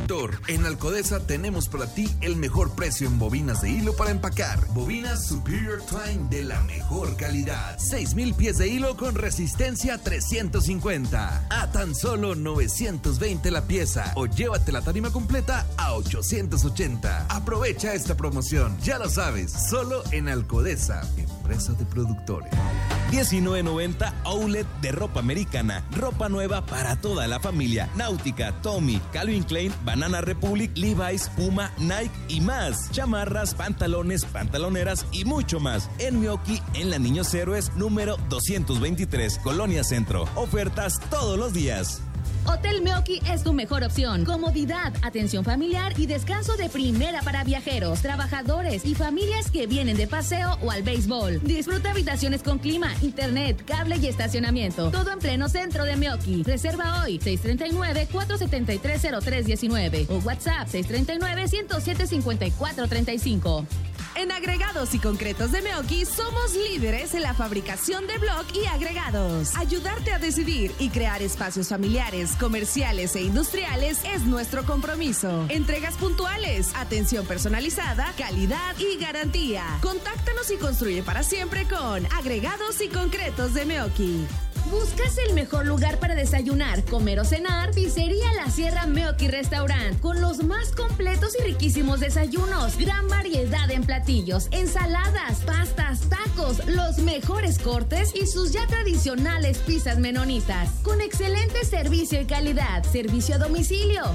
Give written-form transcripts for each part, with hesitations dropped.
productor. En Alcodesa tenemos para ti el mejor precio en bobinas de hilo para empacar. Bobinas Superior Twine de la mejor calidad. 6,000 pies de hilo con resistencia 350. A tan solo 920 la pieza. O llévate la tarima completa a 880. Aprovecha esta promoción. Ya lo sabes, solo en Alcodesa, empresa de productores. 19.90 Outlet de ropa americana. Ropa nueva para toda la familia. Náutica, Tommy, Calvin Klein, Banana Republic, Levi's, Puma, Nike y más. Chamarras, pantalones, pantaloneras y mucho más. En Meoqui, en la Niños Héroes, número 223, Colonia Centro. Ofertas todos los días. Hotel Meoqui es tu mejor opción. Comodidad, atención familiar y descanso de primera para viajeros, trabajadores y familias que vienen de paseo o al béisbol. Disfruta habitaciones con clima, internet, cable y estacionamiento. Todo en pleno centro de Meoqui. Reserva hoy 639-473-0319 o WhatsApp 639-107-5435. En Agregados y Concretos de Meoqui somos líderes en la fabricación de bloc y agregados. Ayudarte a decidir y crear espacios familiares, comerciales e industriales es nuestro compromiso. Entregas puntuales, atención personalizada, calidad y garantía. Contáctanos y construye para siempre con Agregados y Concretos de Meoqui. ¿Buscas el mejor lugar para desayunar, comer o cenar? Pizzería La Sierra Meoqui Restaurant, con los más completos y riquísimos desayunos, gran variedad en platillos, ensaladas, pastas, tacos, los mejores cortes y sus ya tradicionales pizzas menonitas, con excelente servicio y calidad. Servicio a domicilio,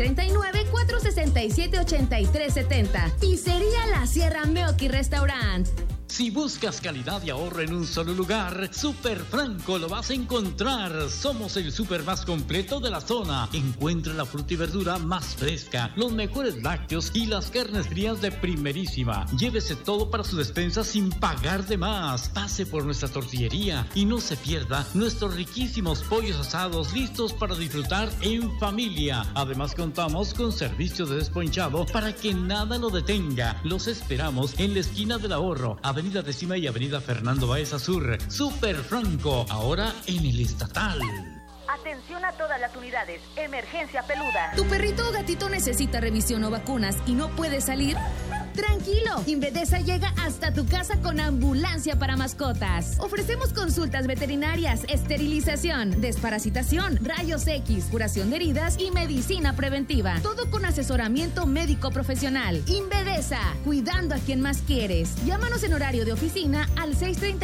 639-467-8370. Pizzería La Sierra Meoqui Restaurant. Si buscas calidad y ahorro en un solo lugar, Super Franco lo vas a encontrar. Somos el super más completo de la zona. Encuentra la fruta y verdura más fresca, los mejores lácteos y las carnes frías de primerísima. Llévese todo para su despensa sin pagar de más. Pase por nuestra tortillería y no se pierda nuestros riquísimos pollos asados listos para disfrutar en familia. Además contamos con servicio de desponchado para que nada lo detenga. Los esperamos en la esquina del Ahorro, Avenida Décima y Avenida Fernando Baeza Sur. Super Franco, ahora en el Estatal. Atención a todas las unidades. Emergencia peluda. ¿Tu perrito o gatito necesita revisión o vacunas y no puede salir? Tranquilo, Invedesa llega hasta tu casa con ambulancia para mascotas. Ofrecemos consultas veterinarias, esterilización, desparasitación, rayos X, curación de heridas y medicina preventiva. Todo con asesoramiento médico profesional. Invedesa, cuidando a quien más quieres. Llámanos en horario de oficina al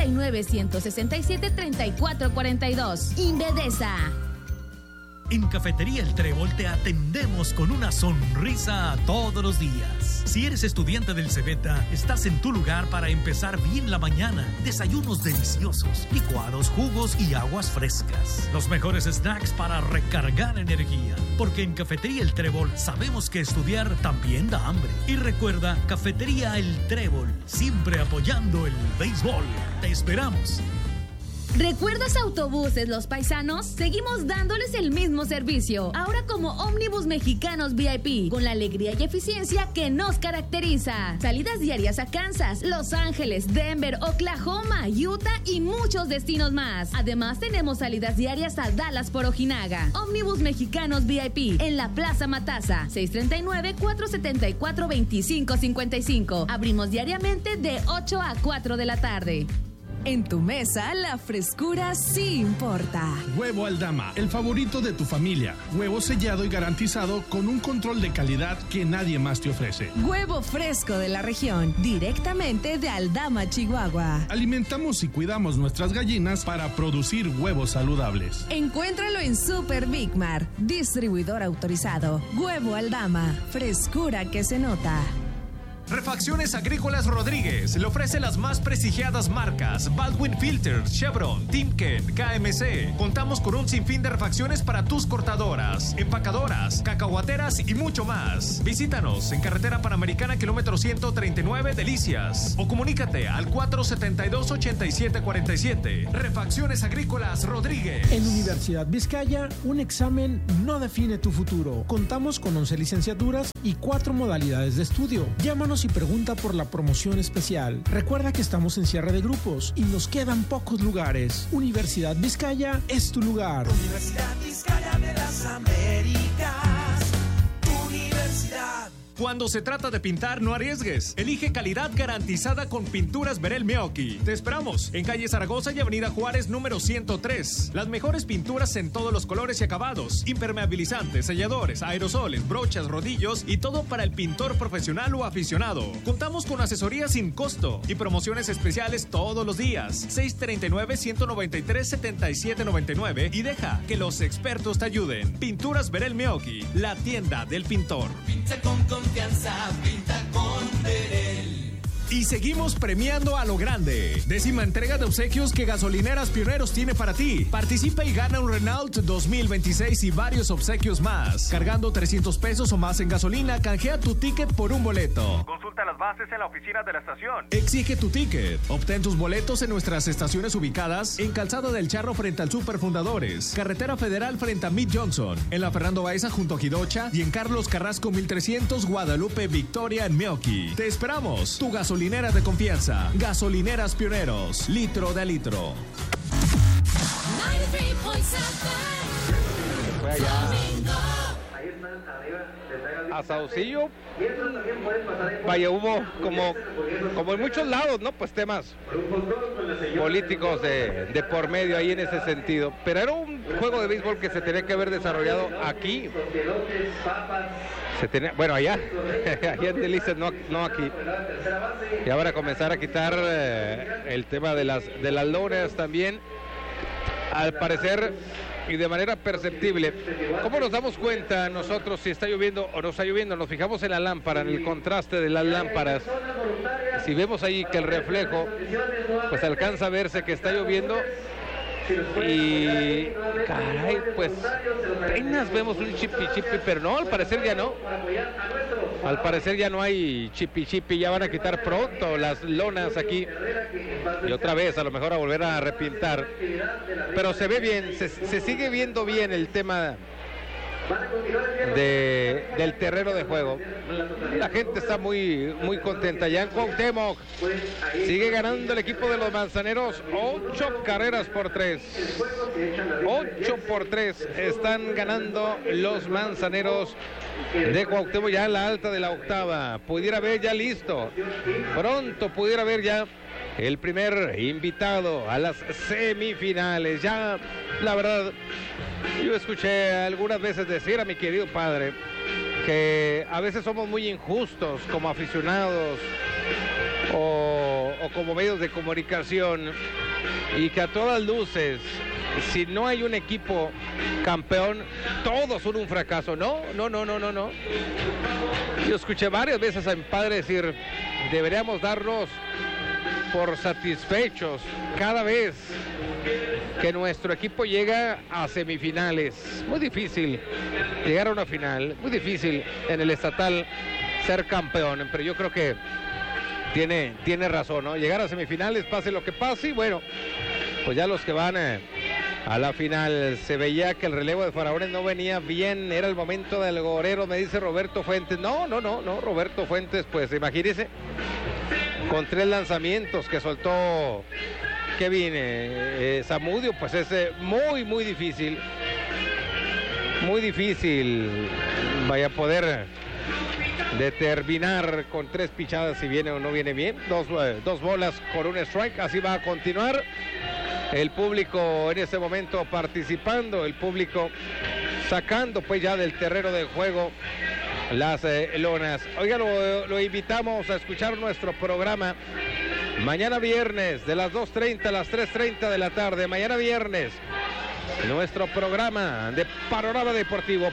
639-167-3442. Invedesa. En Cafetería El Trébol te atendemos con una sonrisa todos los días. Si eres estudiante del Cebeta, estás en tu lugar para empezar bien la mañana. Desayunos deliciosos, licuados, jugos y aguas frescas. Los mejores snacks para recargar energía. Porque en Cafetería El Trébol sabemos que estudiar también da hambre. Y recuerda, Cafetería El Trébol, siempre apoyando el béisbol. Te esperamos. ¿Recuerdas Autobuses Los Paisanos? Seguimos dándoles el mismo servicio, ahora como Ómnibus Mexicanos VIP, con la alegría y eficiencia que nos caracteriza. Salidas diarias a Kansas, Los Ángeles, Denver, Oklahoma, Utah y muchos destinos más. Además tenemos salidas diarias a Dallas por Ojinaga. Ómnibus Mexicanos VIP, en la Plaza Matasa, 639-474-2555. Abrimos diariamente de 8 a 4 de la tarde. En tu mesa, la frescura sí importa. Huevo Aldama, el favorito de tu familia. Huevo sellado y garantizado con un control de calidad que nadie más te ofrece. Huevo fresco de la región, directamente de Aldama, Chihuahua. Alimentamos y cuidamos nuestras gallinas para producir huevos saludables. Encuéntralo en Super Big Mar, distribuidor autorizado. Huevo Aldama, frescura que se nota. Refacciones Agrícolas Rodríguez le ofrece las más prestigiadas marcas Baldwin Filters, Chevron, Timken, KMC. Contamos con un sinfín de refacciones para tus cortadoras, empacadoras, cacahuateras y mucho más. Visítanos en Carretera Panamericana, kilómetro 139, Delicias. O comunícate al 472-8747. Refacciones Agrícolas Rodríguez. En Universidad Vizcaya, un examen no define tu futuro. Contamos con 11 licenciaturas y 4 modalidades de estudio. Llámanos y pregunta por la promoción especial. Recuerda que estamos en cierre de grupos y nos quedan pocos lugares. Universidad Vizcaya es tu lugar. Universidad Vizcaya de las Américas. Cuando se trata de pintar, no arriesgues. Elige calidad garantizada con Pinturas Verel Meoqui. Te esperamos en calle Zaragoza y avenida Juárez número 103. Las mejores pinturas en todos los colores y acabados. Impermeabilizantes, selladores, aerosoles, brochas, rodillos y todo para el pintor profesional o aficionado. Contamos con asesoría sin costo y promociones especiales todos los días. 639-193-7799 y deja que los expertos te ayuden. Pinturas Verel Meoqui, la tienda del pintor. Pinta con confianza, pinta con Verel. Y seguimos premiando a lo grande. 10ª entrega de obsequios que Gasolineras Pioneros tiene para ti. Participa y gana un Renault 2026 y varios obsequios más. Cargando 300 pesos o más en gasolina, canjea tu ticket por un boleto. Consulta las bases en la oficina de la estación. Exige tu ticket. Obtén tus boletos en nuestras estaciones ubicadas en Calzada del Charro frente al Super Fundadores, Carretera Federal frente a Mid Johnson, en la Fernando Baeza junto a Jidocha y en Carlos Carrasco 1300 Guadalupe Victoria en Meoqui. Te esperamos. Tu gasolinera de confianza. Gasolineras Pioneros. Litro de litro. A Saucillo, vaya, hubo como en muchos lados, ¿no? Pues temas políticos de por medio ahí en ese sentido. Pero era un juego de béisbol que se tenía que haber desarrollado aquí. Bueno, allá en Delicias, no aquí. Y ahora comenzar a quitar el tema de las lonas también. Al parecer, y de manera perceptible. ¿Cómo nos damos cuenta nosotros si está lloviendo o no está lloviendo? Nos fijamos en la lámpara, en el contraste de las lámparas. Si vemos ahí que el reflejo, pues alcanza a verse que está lloviendo. Y caray, pues apenas vemos un chipi, pero no, al parecer ya no. Al parecer ya no hay chipi, ya van a quitar pronto las lonas aquí. Y otra vez, a lo mejor a volver a repintar. Pero se ve bien, se sigue viendo bien el tema del terreno de juego. La gente está muy contenta. Ya en Cuauhtémoc sigue ganando el equipo de los Manzaneros 8 carreras por 3. 8-3 están ganando los Manzaneros de Cuauhtémoc, ya en la alta de la octava. Pudiera haber ya listo, pronto pudiera haber ya el primer invitado a las semifinales. Ya, la verdad, yo escuché algunas veces decir a mi querido padre que a veces somos muy injustos como aficionados o como medios de comunicación, y que a todas luces, si no hay un equipo campeón, todos son un fracaso. No. Yo escuché varias veces a mi padre decir, deberíamos darnos por satisfechos cada vez que nuestro equipo llega a semifinales. Muy difícil llegar a una final, muy difícil en el estatal ser campeón, pero yo creo que tiene razón, ¿no? Llegar a semifinales, pase lo que pase, y bueno, pues ya los que van a la final, se veía que el relevo de Faraones no venía bien, era el momento del gorero, me dice Roberto Fuentes. No, Roberto Fuentes, pues imagínese, con 3 lanzamientos que soltó Kevin Zamudio, pues es muy difícil vaya a poder determinar con 3 pichadas si viene o no viene bien. Dos bolas con un strike, así va a continuar. El público en este momento participando, el público sacando pues ya del terreno de juego las lonas. Oiga, lo invitamos a escuchar nuestro programa mañana viernes de las 2:30 a las 3:30 de la tarde. Mañana viernes, nuestro programa de Panorama Deportivo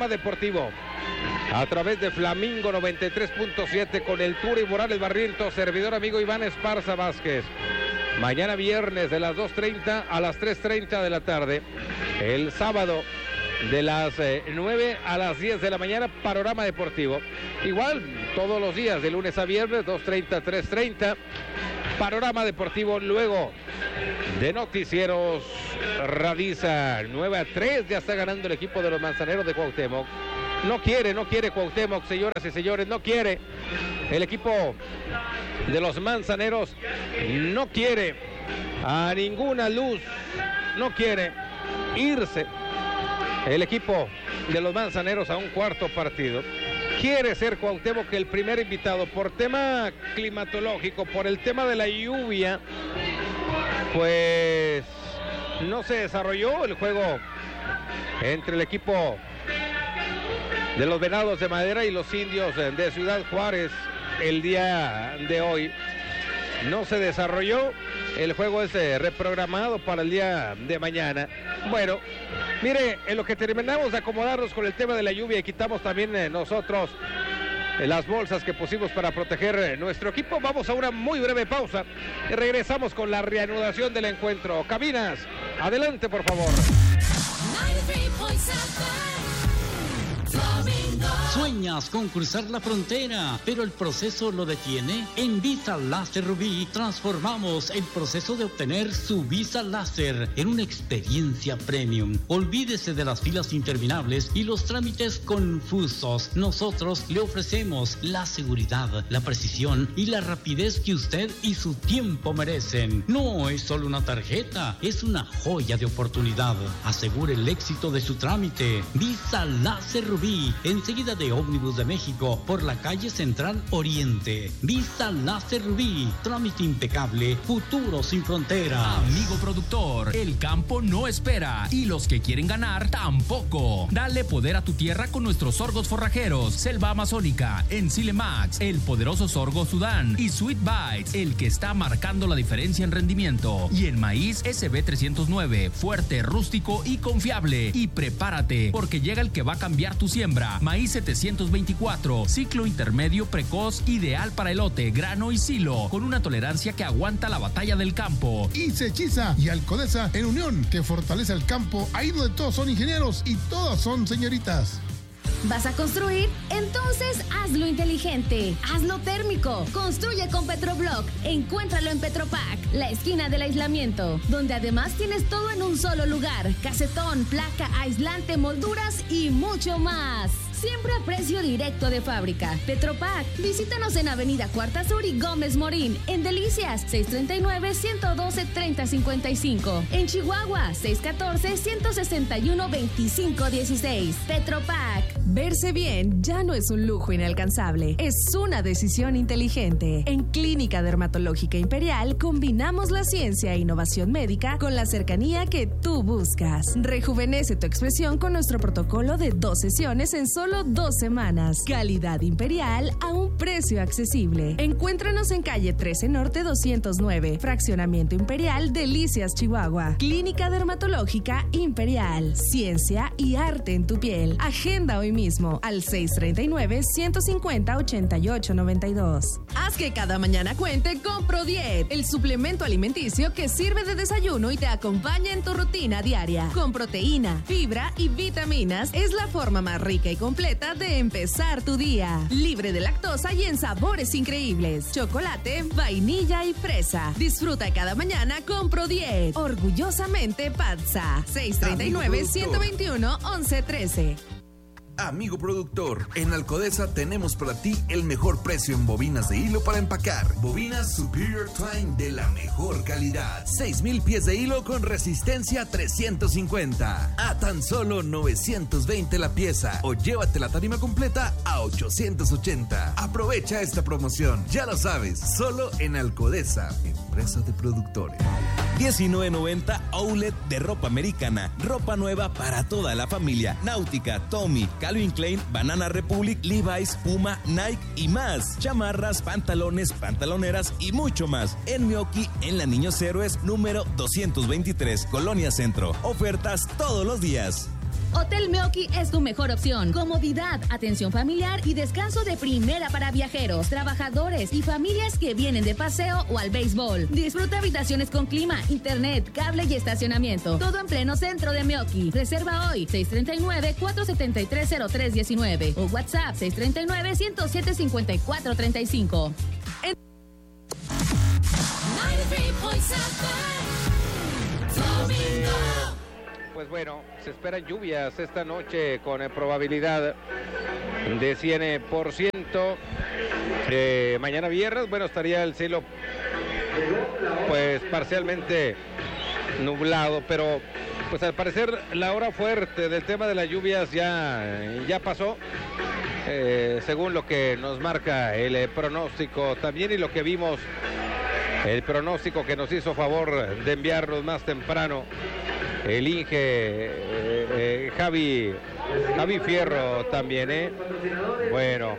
a través de Flamingo 93.7 con el Turi Morales Barrientos, servidor amigo Iván Esparza Vázquez. Mañana viernes de las 2:30 a las 3:30 de la tarde. El sábado de las 9 a las 10 de la mañana, Panorama Deportivo. Igual, todos los días, de lunes a viernes, 2:30, 3:30. Panorama Deportivo. Luego de noticieros, Radiza 9-3. Ya está ganando el equipo de los Manzaneros de Cuauhtémoc. No quiere Cuauhtémoc, señoras y señores, no quiere. El equipo de los Manzaneros no quiere a ninguna luz, no quiere irse el equipo de los Manzaneros a un cuarto partido. quiere ser Cuauhtémoc el primer invitado. Por tema climatológico, por el tema de la lluvia, pues no se desarrolló el juego entre el equipo de los Venados de Madera y los Indios de Ciudad Juárez el día de hoy. No se desarrolló, el juego es reprogramado para el día de mañana. Bueno, mire, en lo que terminamos de acomodarnos con el tema de la lluvia y quitamos también nosotros las bolsas que pusimos para proteger nuestro equipo, vamos a una muy breve pausa y regresamos con la reanudación del encuentro. Cabinas, adelante por favor. ¿Sueñas con cruzar la frontera, pero el proceso lo detiene? En Visa Láser Rubí transformamos el proceso de obtener su visa láser en una experiencia premium. Olvídese de las filas interminables y los trámites confusos. Nosotros le ofrecemos la seguridad, la precisión y la rapidez que usted y su tiempo merecen. No es solo una tarjeta, es una joya de oportunidad. Asegure el éxito de su trámite. Visa Láser Rubí, enseguida de Ómnibus de México, por la calle Central Oriente. Visa Láser Rubí, trámite impecable, futuro sin fronteras. Amigo productor, el campo no espera y los que quieren ganar tampoco. Dale poder a tu tierra con nuestros sorgos forrajeros, Selva Amazónica, Encile Max, el poderoso sorgo Sudán y Sweet Bites, el que está marcando la diferencia en rendimiento. Y el maíz SB 309, fuerte, rústico y confiable. Y prepárate, porque llega el que va a cambiar tu siembra. Maíz 724, ciclo intermedio precoz, ideal para elote, grano y silo, con una tolerancia que aguanta la batalla del campo. Y Sechiza y Alcodesa en unión, que fortalece el campo, ahí donde todos son ingenieros y todas son señoritas. ¿Vas a construir? Entonces hazlo inteligente, hazlo térmico. Construye con Petroblock. Encuéntralo en Petropac, la esquina del aislamiento, donde además tienes todo en un solo lugar: casetón, placa, aislante, molduras y mucho más. Siempre a precio directo de fábrica. Petropac. Visítanos en Avenida Cuarta Sur y Gómez Morín. En Delicias, 639-112-3055. En Chihuahua, 614-161-2516. Petropac. Verse bien ya no es un lujo inalcanzable, es una decisión inteligente. En Clínica Dermatológica Imperial combinamos la ciencia e innovación médica con la cercanía que tú buscas. Rejuvenece tu expresión con nuestro protocolo de 2 sesiones en solo 2 semanas. Calidad Imperial a un precio accesible. Encuéntranos en calle 13 Norte 209, Fraccionamiento Imperial, Delicias, Chihuahua. Clínica Dermatológica Imperial. Ciencia y arte en tu piel. Agenda hoy mismo al 639-150-8892. Haz que cada mañana cuente con ProDiet, el suplemento alimenticio que sirve de desayuno y te acompaña en tu rutina diaria. Con proteína, fibra y vitaminas, es la forma más rica y completa de empezar tu día. Libre de lactosa y en sabores increíbles: chocolate, vainilla y fresa. Disfruta cada mañana con ProDiet. Orgullosamente Patsa. 639-121-1113. Amigo productor, en Alcodesa tenemos para ti el mejor precio en bobinas de hilo para empacar. Bobinas Superior Twine de la mejor calidad. 6,000 pies de hilo con resistencia 350 a tan solo 920 la pieza, o llévate la tarima completa a 880. Aprovecha esta promoción, ya lo sabes, solo en Alcodesa, empresa de productores. 19.90 Outlet de ropa americana, ropa nueva para toda la familia. Náutica, Tommy, Calvin Klein, Banana Republic, Levi's, Puma, Nike y más. Chamarras, pantalones, pantaloneras y mucho más. En Meoki, en la Niños Héroes, número 223, Colonia Centro. Ofertas todos los días. Hotel Meoki es tu mejor opción. Comodidad, atención familiar y descanso de primera para viajeros, trabajadores y familias que vienen de paseo o al béisbol. Disfruta habitaciones con clima, internet, cable y estacionamiento. Todo en pleno centro de Meoki. Reserva hoy 639-473-0319 o WhatsApp 639-107-5435. Pues bueno, se esperan lluvias esta noche con probabilidad de 100%. Mañana viernes, bueno, estaría el cielo pues parcialmente nublado, pero pues al parecer la hora fuerte del tema de las lluvias ya pasó. según lo que nos marca el pronóstico también y lo que vimos, el pronóstico que nos hizo favor de enviarnos más temprano el Inge Javi Fierro también, Bueno,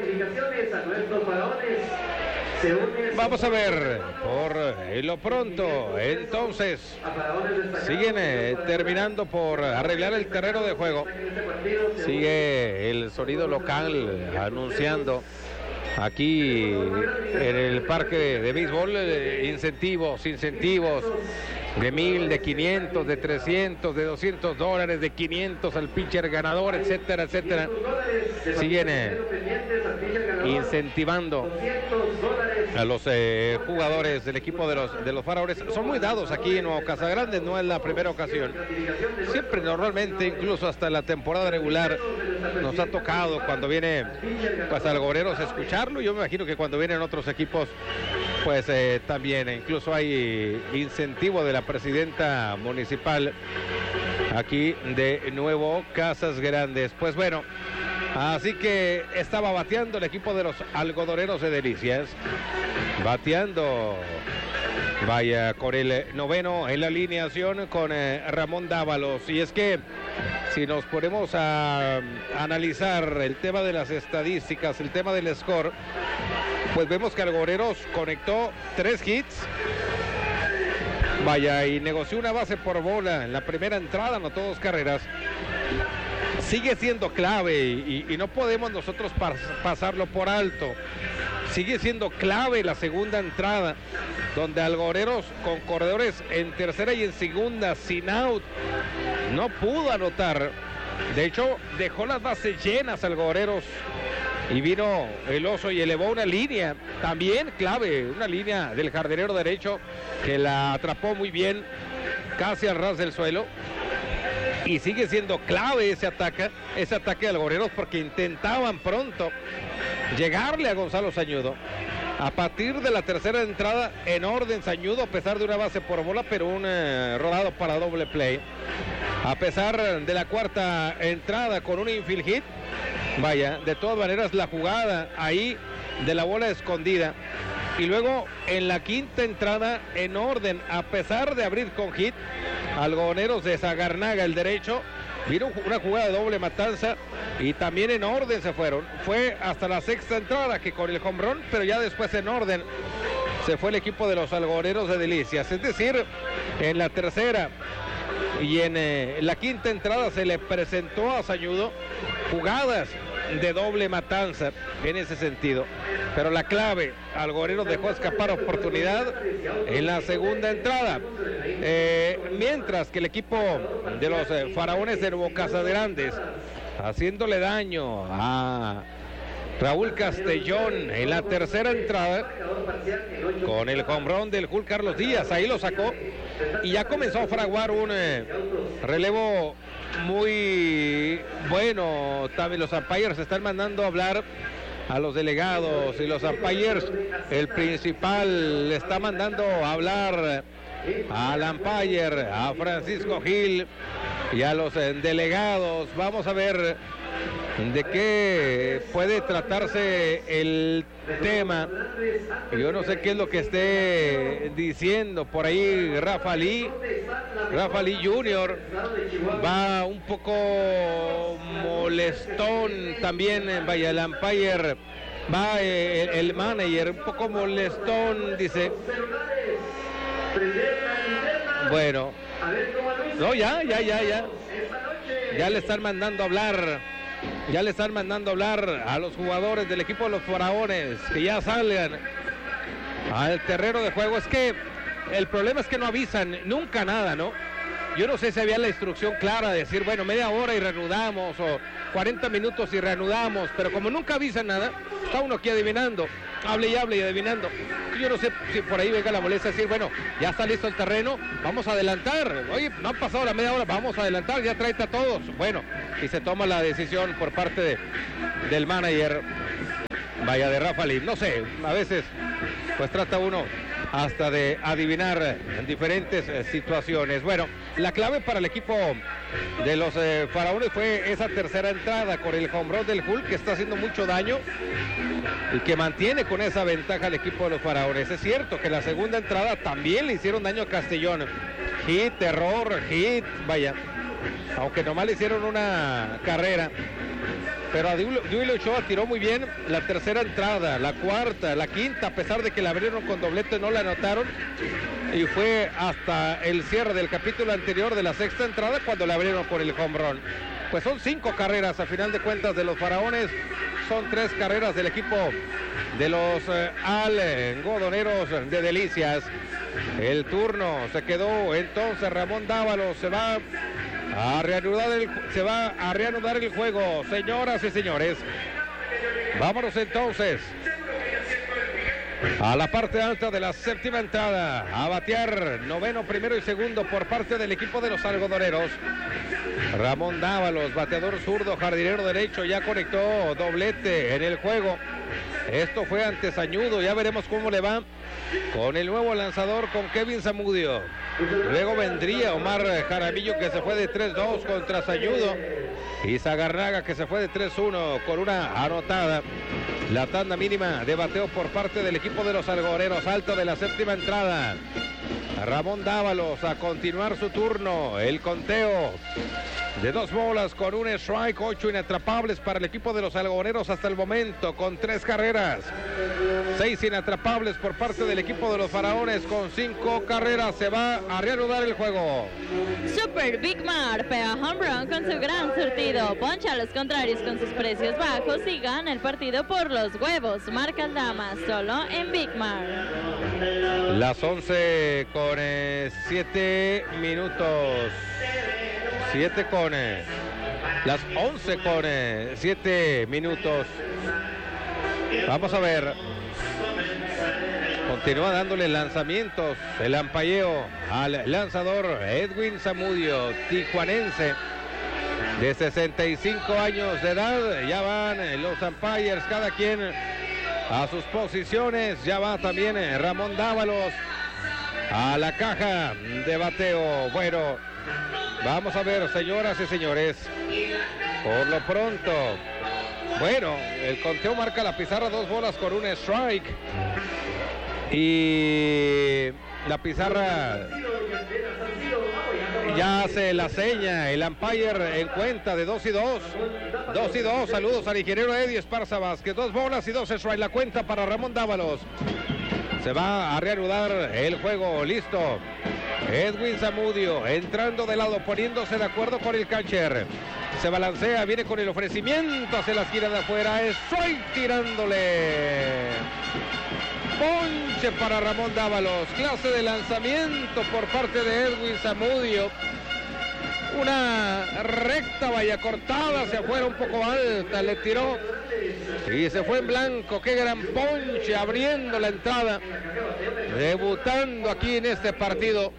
vamos a ver por lo pronto. Entonces siguen terminando por arreglar el terreno de juego. Sigue el sonido local anunciando aquí en el parque de béisbol incentivos de 1,000, de 500, de 300, de $200, de 500 al pitcher ganador, etcétera, etcétera. Siguen incentivando a los jugadores del equipo de los Faraones. Son muy dados aquí en Nuevo Casagrande, no es la primera ocasión. Siempre, normalmente, incluso hasta la temporada regular, nos ha tocado cuando viene pues Algoreros escucharlo. Yo me imagino que cuando vienen otros equipos pues también incluso hay incentivo de la presidenta municipal aquí de Nuevo Casas Grandes. Pues bueno, así que estaba bateando el equipo de los algodoneros de Delicias, bateando, vaya, con el noveno en la alineación con Ramón Dávalos. Y es que si nos ponemos a analizar el tema de las estadísticas, el tema del score, pues vemos que Algodoneros conectó 3 hits, vaya, y negoció una base por bola en la primera entrada, anotó 2 carreras. Sigue siendo clave y no podemos nosotros pasarlo por alto. Sigue siendo clave la segunda entrada, donde Algodoneros con corredores en tercera y en segunda, sin out, no pudo anotar. De hecho, dejó las bases llenas Algodoneros y vino el oso y elevó una línea también clave, una línea del jardinero derecho que la atrapó muy bien, casi al ras del suelo. Y sigue siendo clave ese ataque de Algodoneros, porque intentaban pronto llegarle a Gonzalo Sañudo. A partir de la tercera entrada, en orden Sañudo, a pesar de una base por bola, pero un rodado para doble play. A pesar de la cuarta entrada con un infield hit, vaya, de todas maneras la jugada ahí de la bola escondida. Y luego en la quinta entrada, en orden, a pesar de abrir con hit, Algodoneros de Zagarnaga, el derecho, vino una jugada de doble matanza y también en orden se fueron. Fue hasta la sexta entrada que con el home run, pero ya después en orden se fue el equipo de los Algodoneros de Delicias. Es decir, en la tercera y en la quinta entrada se le presentó a Sañudo jugadas de doble matanza en ese sentido. Pero la clave, Algodoneros dejó escapar oportunidad en la segunda entrada. Mientras que el equipo de los Faraones de Nuevo Casagrande, haciéndole daño a Raúl Castellón en la tercera entrada, con el home run del Jul Carlos Díaz, ahí lo sacó y ya comenzó a fraguar un relevo muy bueno. También los umpires están mandando a hablar a los delegados y los umpires, el principal le está mandando a hablar al umpire, a Francisco Gil y a los delegados. Vamos a ver de qué puede tratarse el tema. Yo no sé qué es lo que esté diciendo por ahí Rafa Lee Jr. va un poco molestón también, vaya, el umpire, va el manager un poco molestón, dice. Bueno, no, ya le están mandando a hablar. Ya le están mandando a hablar a los jugadores del equipo de los Faraones que ya salgan al terreno de juego. Es que el problema es que no avisan nunca nada, ¿no? Yo no sé si había la instrucción clara de decir, bueno, media hora y reanudamos, o 40 minutos y reanudamos, pero como nunca avisan nada, está uno aquí adivinando, hable y adivinando. Yo no sé si por ahí venga la molestia de decir, bueno, ya está listo el terreno, vamos a adelantar. Oye, no ha pasado la media hora, vamos a adelantar, ya tráete a todos. Bueno, y se toma la decisión por parte del manager, vaya, de Rafa Lee. No sé, a veces pues trata uno hasta de adivinar en diferentes situaciones. Bueno, la clave para el equipo de los Faraones fue esa tercera entrada con el home run del Hulk, que está haciendo mucho daño y que mantiene con esa ventaja al equipo de los Faraones. Es cierto que la segunda entrada también le hicieron daño a Castellón. Hit, error, hit, vaya. Aunque nomás le hicieron una carrera. Pero a Duilio Ochoa tiró muy bien la tercera entrada, la cuarta, la quinta, a pesar de que la abrieron con doblete, no la anotaron. Y fue hasta el cierre del capítulo anterior de la sexta entrada cuando la abrieron con el home run. Pues son 5 carreras a final de cuentas de los Faraones, son 3 carreras del equipo de los algodoneros de Delicias. El turno se quedó entonces Ramón Dávalos, se va a reanudar el juego, señoras y señores. Vámonos entonces a la parte alta de la séptima entrada, a batear noveno, primero y segundo por parte del equipo de los algodoneros. Ramón Dávalos, bateador zurdo, jardinero derecho, ya conectó doblete en el juego. Esto fue ante Sañudo, ya veremos cómo le va con el nuevo lanzador, con Kevin Zamudio. Luego vendría Omar Jaramillo, que se fue de 3-2 contra Sañudo, y Zagarnaga, que se fue de 3-1 con una anotada. La tanda mínima de bateo por parte del equipo de los algodoneros, alto de la séptima entrada. Ramón Dávalos a continuar su turno, el conteo de 2 bolas con un strike, 8 inatrapables para el equipo de los algodoneros hasta el momento, con 3 carreras. 6 inatrapables por parte del equipo de los Faraones con 5 carreras. Se va a reanudar el juego. Super Big Mar pega home run con su gran surtido, poncha a los contrarios con sus precios bajos y gana el partido por los huevos. Marca el Damas solo en Big Mar. Las 11 con 7 minutos. 7 con las 11 con 7 minutos. Vamos a ver. Continúa dándole lanzamientos el ampalleo al lanzador Edwin Zamudio, tijuanense de 65 años de edad. Ya van los umpires, cada quien a sus posiciones. Ya va también Ramón Dávalos a la caja de bateo. Bueno, vamos a ver, señoras y señores. Por lo pronto, bueno, el conteo marca la pizarra 2 bolas con un strike. Y la pizarra ya hace la seña, el umpire en cuenta de 2-2. 2-2, saludos al ingeniero Eddie Esparza Vázquez. 2 bolas y 2 strike, la cuenta para Ramón Dávalos. Se va a reanudar el juego, listo. Edwin Zamudio entrando de lado, poniéndose de acuerdo con el catcher. Se balancea, viene con el ofrecimiento hacia la esquina de afuera. Strike tirándole. Ponche para Ramón Dávalos. Clase de lanzamiento por parte de Edwin Zamudio. Una recta, vaya cortada hacia afuera, un poco alta, le tiró y se fue en blanco. Qué gran ponche, abriendo la entrada, debutando aquí en este partido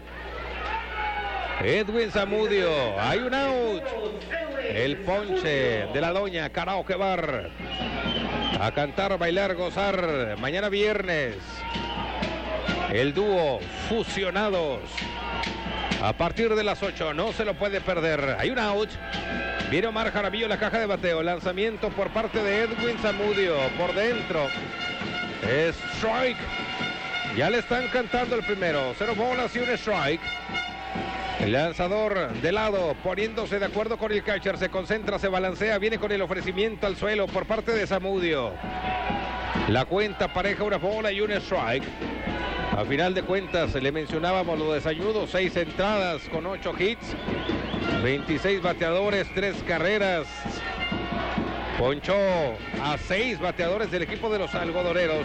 Edwin Zamudio. Hay un out. El ponche de la doña Karaoke Bar. A cantar, bailar, gozar. Mañana viernes el dúo Fusionados a partir de las 8, no se lo puede perder. Hay un out. Viene Omar Jaramillo en la caja de bateo. Lanzamiento por parte de Edwin Zamudio. Por dentro. Strike. Ya le están cantando el primero. 0 bolas y un strike. El lanzador de lado, poniéndose de acuerdo con el catcher. Se concentra, se balancea. Viene con el ofrecimiento al suelo por parte de Zamudio. La cuenta pareja, 1 bola y un strike. A final de cuentas, le mencionábamos lo de Sañudo, 6 entradas con 8 hits, 26 bateadores, 3 carreras. Ponchó a 6 bateadores del equipo de los algodoneros.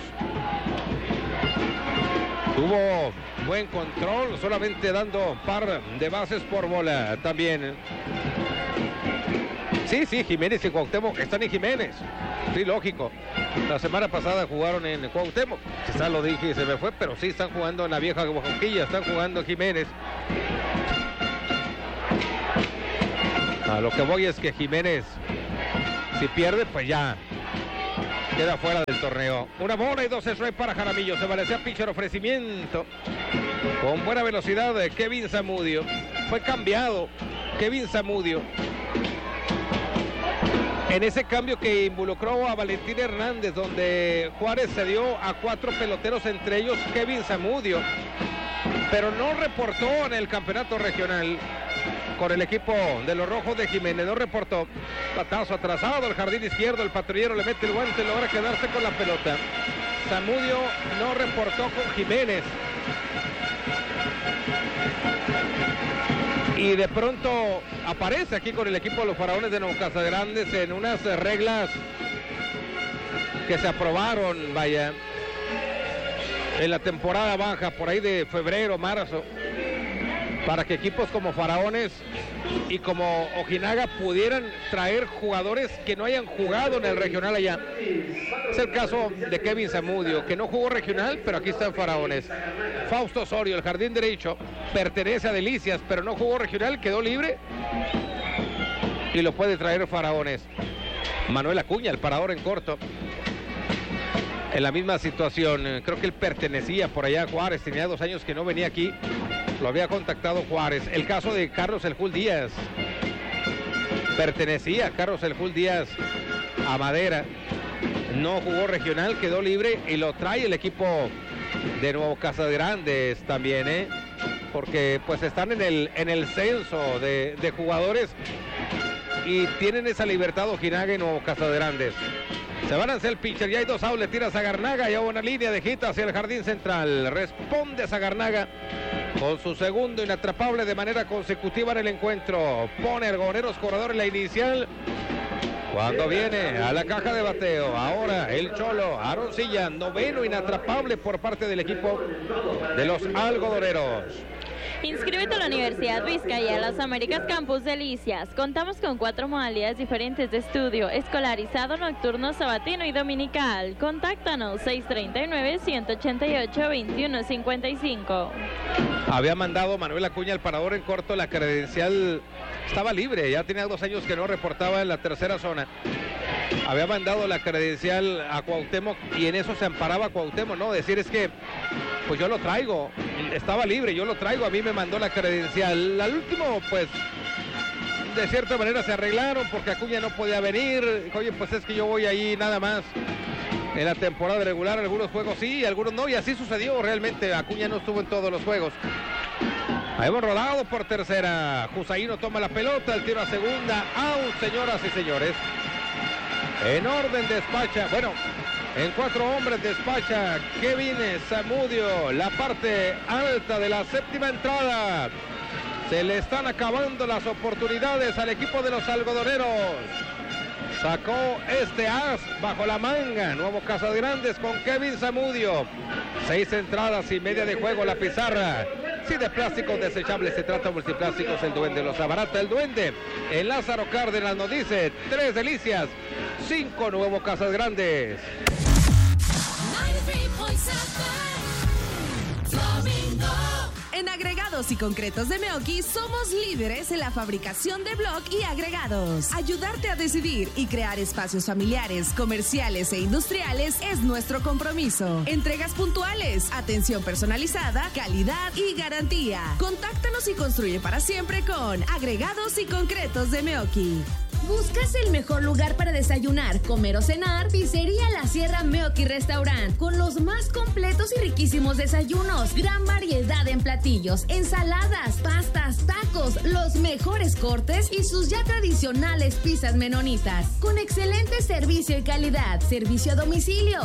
Tuvo buen control, solamente dando par de bases por bola también. Sí, Jiménez y Cuauhtémoc están en Jiménez. Sí, lógico. La semana pasada jugaron en Cuauhtémoc. Quizás lo dije y se me fue, pero sí están jugando en la vieja Oaxaquilla, están jugando en Jiménez. A lo que voy es que Jiménez, si pierde, pues ya queda fuera del torneo. Una bola y 2 strikes para Jaramillo. Se balancea pitcher, ofrecimiento con buena velocidad de Kevin Zamudio. Fue cambiado Kevin Zamudio en ese cambio que involucró a Valentín Hernández, donde Juárez cedió a 4 peloteros, entre ellos Kevin Zamudio, pero no reportó en el campeonato regional con el equipo de los Rojos de Jiménez. No reportó. Batazo atrasado al jardín izquierdo. El patrullero le mete el guante, logra quedarse con la pelota. Zamudio no reportó con Jiménez. Y de pronto aparece aquí con el equipo de los Faraones de Nuevo Casagrandes en unas reglas que se aprobaron, vaya, en la temporada baja, por ahí de febrero, marzo, para que equipos como Faraones y como Ojinaga pudieran traer jugadores que no hayan jugado en el regional allá. Es el caso de Kevin Zamudio, que no jugó regional, pero aquí está en Faraones. Fausto Osorio, el jardín derecho, pertenece a Delicias, pero no jugó regional, quedó libre y lo puede traer Faraones. Manuel Acuña, el parador en corto, en la misma situación. Creo que él pertenecía por allá a Juárez, tenía 2 años que no venía aquí, lo había contactado Juárez. El caso de Carlos El Jul Díaz, pertenecía Carlos El Jul Díaz a Madera, no jugó regional, quedó libre y lo trae el equipo de Nuevo Casagrandes también, porque pues están en el censo de jugadores y tienen esa libertad Ojinaga y Nuevo Casagrandes. Se van a hacer el pitcher, ya hay 2 outs, le tira Zagarnaga, ya una línea de hit hacia el jardín central. Responde Zagarnaga con su segundo inatrapable de manera consecutiva en el encuentro. Pone Argoneros corredor en la inicial. Cuando viene a la caja de bateo, ahora el Cholo, Aroncilla, 9º inatrapable por parte del equipo de los algodoneros. Inscríbete a la Universidad Vizcaya, Las Américas Campus Delicias. Contamos con 4 modalidades diferentes de estudio: escolarizado, nocturno, sabatino y dominical. Contáctanos 639-188-2155. Había mandado Manuel Acuña, el parador en corto, la credencial estaba libre, ya tenía 2 años que no reportaba en la tercera zona. Había mandado la credencial a Cuauhtémoc y en eso se amparaba Cuauhtémoc, ¿no? Decir es que, pues yo lo traigo, estaba libre, yo lo traigo, a mí me mandó la credencial. Al último, pues, de cierta manera se arreglaron porque Acuña no podía venir. Oye, pues es que yo voy ahí nada más en la temporada regular, algunos juegos sí, algunos no, y así sucedió realmente. Acuña no estuvo en todos los juegos. Ahí hemos rodado por tercera. Jusaino toma la pelota, el tiro a segunda. Out, señoras y señores. En orden despacha, bueno, en 4 hombres despacha Kevin Zamudio, la parte alta de la séptima entrada. Se le están acabando las oportunidades al equipo de los algodoneros. Sacó este as bajo la manga Nuevo Casagrandes con Kevin Zamudio. 6 entradas y media de juego la pizarra. Si de plásticos desechables se trata, Multiplásticos El Duende los abarata el Duende. El Lázaro Cárdenas nos dice 3 Delicias, 5 Nuevo Casagrandes. En agregados y concretos de Meoqui somos líderes en la fabricación de bloc y agregados. Ayudarte a decidir y crear espacios familiares, comerciales e industriales es nuestro compromiso. Entregas puntuales, atención personalizada, calidad y garantía. Contáctanos y construye para siempre con Agregados y Concretos de Meoqui. ¿Buscas el mejor lugar para desayunar, comer o cenar? Pizzería La Sierra Meoqui Restaurant, con los más completos y riquísimos desayunos, gran variedad en platillos, ensaladas, pastas, tacos, los mejores cortes y sus ya tradicionales pizzas menonitas, con excelente servicio y calidad. Servicio a domicilio,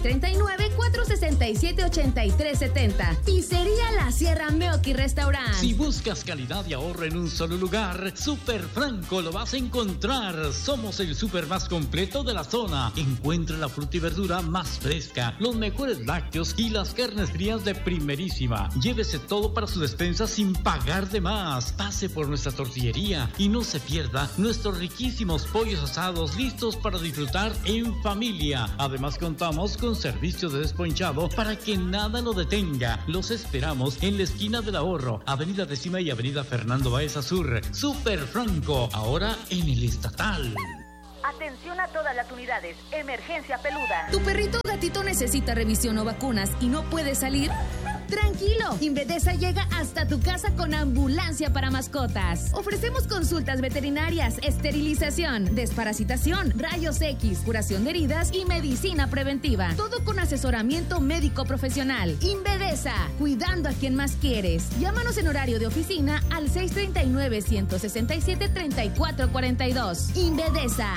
639-467-8370. Pizzería La Sierra Meoqui Restaurant. Si buscas calidad y ahorro en un solo lugar, Super Franco lo vas a encontrar. Somos el súper más completo de la zona. Encuentra la fruta y verdura más fresca, los mejores lácteos y las carnes frías de primerísima. Llévese todo para su despensa sin pagar de más. Pase por nuestra tortillería y no se pierda nuestros riquísimos pollos asados listos para disfrutar en familia. Además contamos con servicios de desponchado para que nada lo detenga. Los esperamos en la esquina del Ahorro, Avenida Décima y Avenida Fernando Baeza Sur. Super Franco, ahora en el Estatal. Atención a todas las unidades. Emergencia peluda. ¿Tu perrito o gatito necesita revisión o vacunas y no puede salir? Tranquilo, Invedesa llega hasta tu casa con ambulancia para mascotas. Ofrecemos consultas veterinarias, esterilización, desparasitación, rayos X, curación de heridas y medicina preventiva. Todo con asesoramiento médico profesional. Invedesa, cuidando a quien más quieres. Llámanos en horario de oficina al 639-167-3442. Invedesa.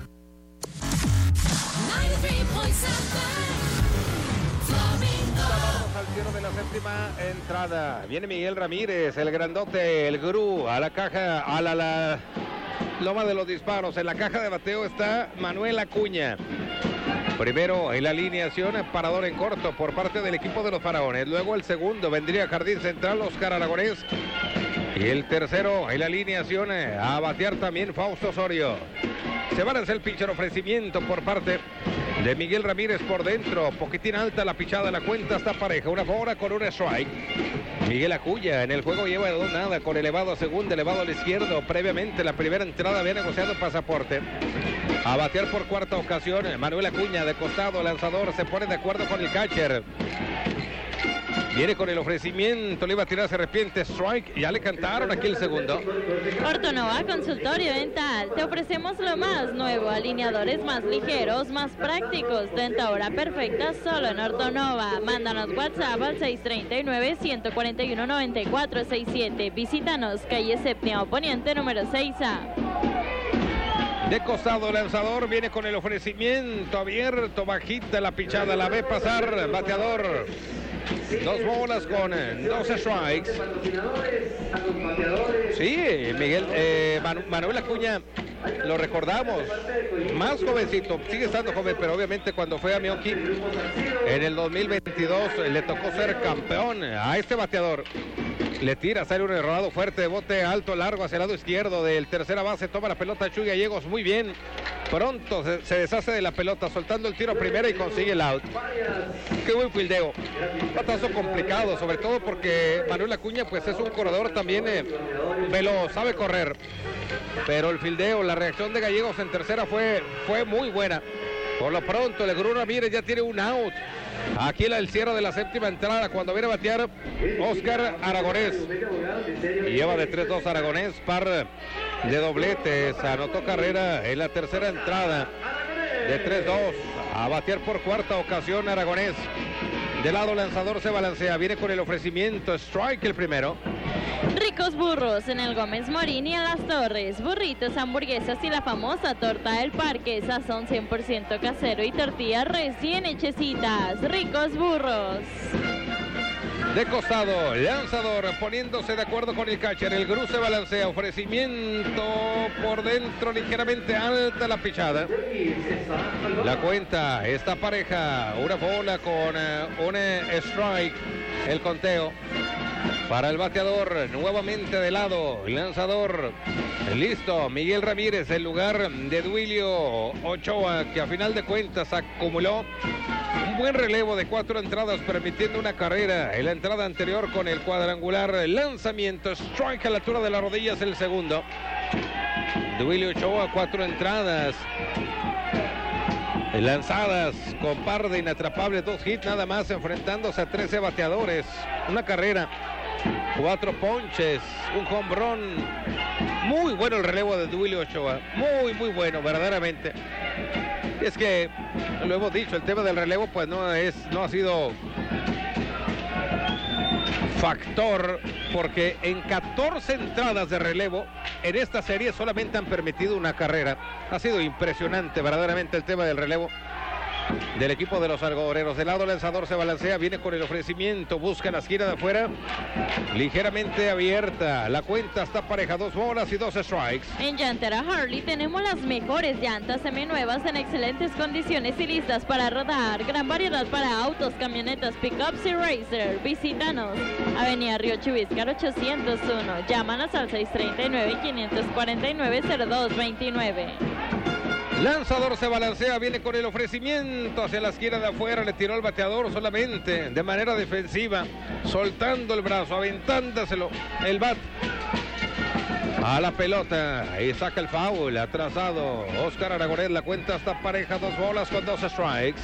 Al cierre de la séptima entrada. Viene Miguel Ramírez, el grandote, el gurú, a la caja, a la loma de los disparos. En la caja de bateo está Manuel Acuña. Primero en la alineación, parador en corto por parte del equipo de los Faraones. Luego el segundo vendría Jardín Central, Oscar Aragonés. Y el tercero en la alineación, a batear también Fausto Osorio. Se va a hacer el pitcher, ofrecimiento por parte de Miguel Ramírez por dentro. Poquitín alta la pichada, la cuenta está pareja. Una bola con un strike. Miguel Acuña en el juego lleva 2-0 con elevado a segunda, elevado al izquierdo. Previamente la primera entrada había negociado pasaporte. A batear por cuarta ocasión, Manuel Acuña de costado, lanzador, se pone de acuerdo con el catcher. Viene con el ofrecimiento, le iba a tirar, se arrepiente, strike, ya le cantaron aquí el segundo. Ortonova Consultorio Dental, te ofrecemos lo más nuevo, alineadores más ligeros, más prácticos, dentadura perfecta solo en Ortonova. Mándanos WhatsApp al 639-141-9467. Visítanos, calle Séptima Poniente, número 6A. De costado lanzador, viene con el ofrecimiento abierto, bajita la pichada, la ve pasar, bateador. 2 bolas con 12 strikes. Sí, Miguel, Manuel Acuña, lo recordamos, más jovencito, sigue estando joven, pero obviamente cuando fue a Milwaukee en el 2022 le tocó ser campeón a este bateador. Le tira, sale un errado fuerte de bote alto, largo hacia el lado izquierdo del tercera base, toma la pelota Chuy Gallegos muy bien. Pronto se deshace de la pelota, soltando el tiro a primera y consigue el out. Qué buen fildeo. Batazo complicado, sobre todo porque Manuel Acuña pues es un corredor también veloz, sabe correr. Pero el fildeo, la reacción de Gallegos en tercera fue muy buena. Por lo pronto, el Gurú Ramírez ya tiene un out. Aquí el cierre de la séptima entrada, cuando viene a batear Oscar Aragonés. Y lleva de 3-2 Aragonés, par de dobletes. Anotó carrera en la tercera entrada de 3-2. A batear por cuarta ocasión Aragonés. De lado lanzador se balancea, viene con el ofrecimiento, strike el primero. Ricos burros en el Gómez Morín y en Las Torres. Burritos, hamburguesas y la famosa torta del parque. Sazón 100% casero y tortillas recién hechecitas. Ricos burros. De costado, lanzador poniéndose de acuerdo con el catcher. El Gru se balancea, ofrecimiento por dentro, ligeramente alta la pichada. La cuenta está pareja, una bola con un strike, el conteo. Para el bateador, nuevamente de lado, lanzador, listo, Miguel Ramírez en lugar de Duilio Ochoa, que a final de cuentas acumuló un buen relevo de 4 entradas, permitiendo una carrera en la entrada anterior con el cuadrangular. Lanzamiento, strike a la altura de las rodillas, el segundo. Duilio Ochoa, 4 entradas lanzadas con par de inatrapables, 2 hits nada más, enfrentándose a 13 bateadores, una carrera, 4 ponches, un home run. Muy bueno el relevo de Duilio Ochoa, muy bueno, verdaderamente. Es que lo hemos dicho, el tema del relevo pues no ha sido factor, porque en 14 entradas de relevo en esta serie solamente han permitido una carrera. Ha sido impresionante verdaderamente el tema del relevo del equipo de los algodoneros. De lado lanzador se balancea, viene con el ofrecimiento, busca la esquina de afuera, ligeramente abierta, la cuenta está pareja, 2 bolas y 2 strikes. En Llantera Harley tenemos las mejores llantas seminuevas en excelentes condiciones y listas para rodar. Gran variedad para autos, camionetas, pickups y racer. Visítanos, Avenida Río Chubíscar 801, llámanos al 639-549-0229. Lanzador se balancea, viene con el ofrecimiento hacia la esquina de afuera, le tiró el bateador solamente de manera defensiva, soltando el brazo, aventándoselo el bat. A la pelota y saca el foul, atrasado Oscar Aragonés, la cuenta está pareja, 2 bolas con 2 strikes.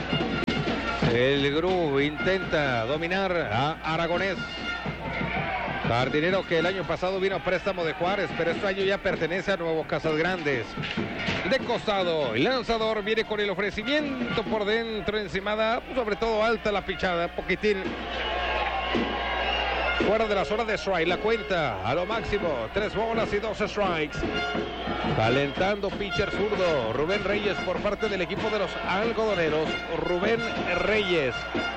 El Gru intenta dominar a Aragonés, jardinero que el año pasado vino a préstamo de Juárez, pero este año ya pertenece a Nuevo Casas Grandes. De costado, el lanzador viene con el ofrecimiento por dentro, encimada, sobre todo alta la pichada, poquitín fuera de la zona de strike, la cuenta a lo máximo, 3 bolas y 2 strikes. Calentando pitcher zurdo, Rubén Reyes por parte del equipo de los algodoneros. Rubén Reyes.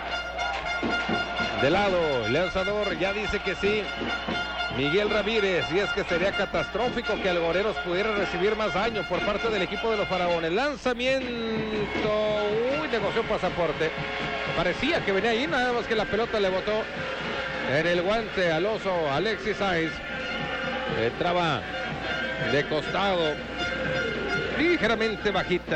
De lado, el lanzador ya dice que sí. Miguel Ramírez, y es que sería catastrófico que Algodoneros pudiera recibir más daño por parte del equipo de los Faraones. Lanzamiento, negoció pasaporte. Parecía que venía ahí, nada más que la pelota le botó en el guante al oso Alexis Sáenz. Entraba de costado, ligeramente bajita.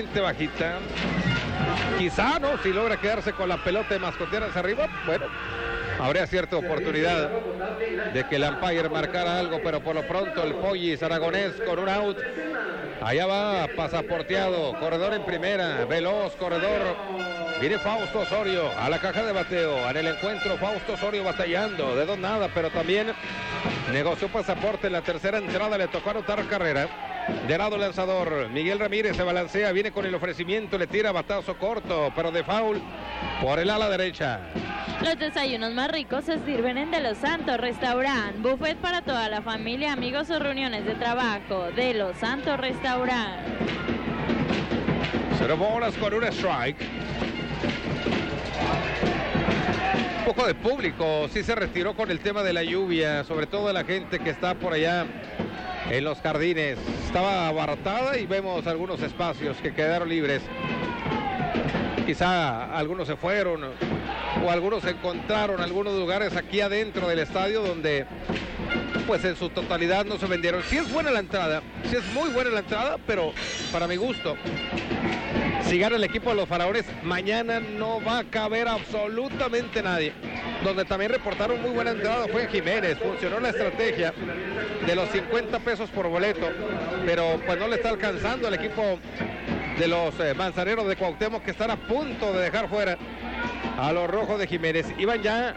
Quizá, ¿no? Si logra quedarse con la pelota y mascotear hacia arriba, bueno, habría cierta oportunidad de que el umpire marcara algo, pero por lo pronto el Pollis Aragonés con un out. Allá va, pasaporteado, corredor en primera, veloz, corredor. Viene Fausto Osorio a la caja de bateo. En el encuentro, Fausto Osorio batallando, de 2-0, pero también negoció pasaporte en la tercera entrada, le tocó anotar carrera. De lado lanzador, Miguel Ramírez se balancea, viene con el ofrecimiento, le tira batazo corto, pero de foul por el ala derecha. Los desayunos más ricos se sirven en De Los Santos Restaurant. Buffet para toda la familia, amigos o reuniones de trabajo. De Los Santos Restaurant. 0 bolas con un strike. Un poco de público sí se retiró con el tema de la lluvia, sobre todo la gente que está por allá en los jardines. Estaba abarrotada y vemos algunos espacios que quedaron libres. Quizá algunos se fueron o algunos encontraron algunos lugares aquí adentro del estadio donde pues en su totalidad no se vendieron. Sí es buena la entrada, sí es muy buena la entrada, pero para mi gusto, si gana el equipo de los Faraones, mañana no va a caber absolutamente nadie. Donde también reportaron muy buena entrada fue en Jiménez. Funcionó la estrategia de los 50 pesos por boleto, pero pues no le está alcanzando al equipo de los Manzaneros de Cuauhtémoc, que están a punto de dejar fuera a los Rojos de Jiménez. Iban ya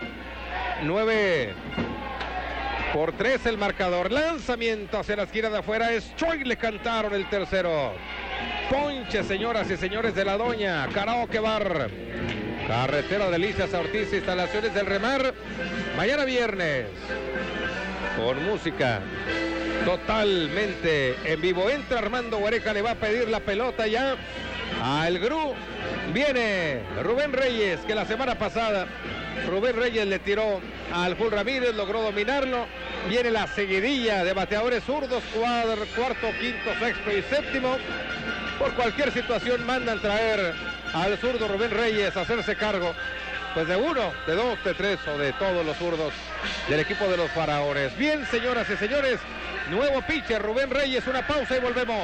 9-3 el marcador. Lanzamiento hacia la esquina de afuera. Strike, le cantaron el tercero. Ponche, señoras y señores, de la Doña Karaoke Bar, carretera Delicias a Ortiz, instalaciones del Remar. Mañana viernes, con música totalmente en vivo. Entra Armando Guareja, le va a pedir la pelota ya al Gru. Viene Rubén Reyes, que la semana pasada Rubén Reyes le tiró al Full Ramírez, logró dominarlo. Viene la seguidilla de bateadores zurdos, cuarto, quinto, sexto y séptimo. Por cualquier situación mandan traer al zurdo Rubén Reyes a hacerse cargo pues de uno, de dos, de tres o de todos los zurdos del equipo de los Faraones. Bien, señoras y señores, nuevo pitcher Rubén Reyes. Una pausa y volvemos.